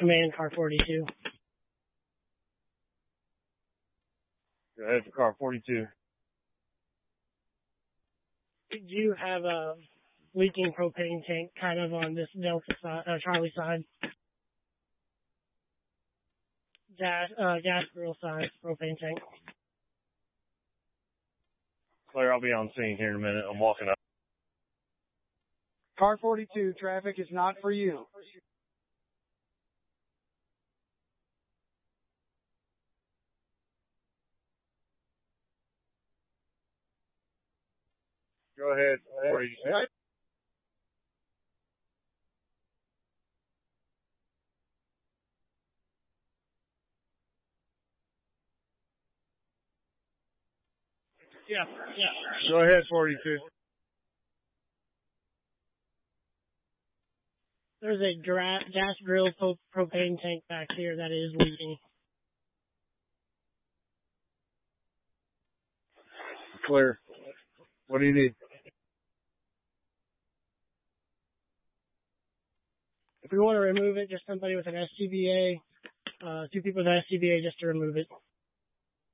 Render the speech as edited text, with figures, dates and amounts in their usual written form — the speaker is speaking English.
Command car 42. Go ahead for car 42. Did you have a leaking propane tank kind of on this Delta side, Charlie side? Gas grill side propane tank. Claire, I'll be on scene here in a minute. I'm walking up. Car 42, traffic is not for you. Go ahead. Yeah. Go ahead, 42. There's a gas grill propane tank back here that is leaking. Clear. What do you need? If we want to remove it, just somebody with an SCBA, 2 people with an SCBA just to remove it.